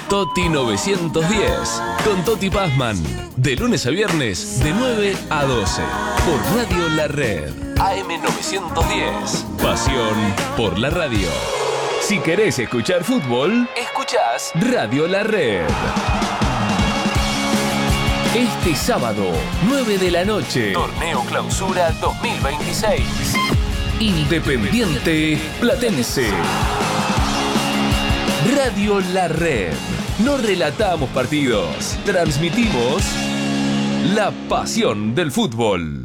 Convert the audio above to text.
Toti 910 con Toti Pazman. De lunes a viernes, de 9 a 12. Por Radio La Red. AM 910. Pasión por la radio. Si querés escuchar fútbol, escuchás Radio La Red. Este sábado, 9 de la noche. Torneo Clausura 2026. Independiente Platense. Radio La Red. No relatamos partidos, transmitimos la pasión del fútbol.